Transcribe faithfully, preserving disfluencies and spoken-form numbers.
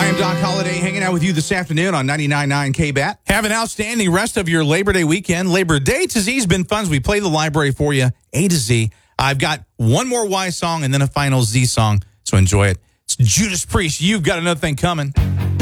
I am Doc Holliday, hanging out with you this afternoon on ninety-nine point nine K B A T. Have an outstanding rest of your Labor Day weekend. Labor Day to Z has been fun as we play the library for you, A to Z. I've got one more Y song and then a final Z song, so enjoy it. It's Judas Priest. You've got another thing coming.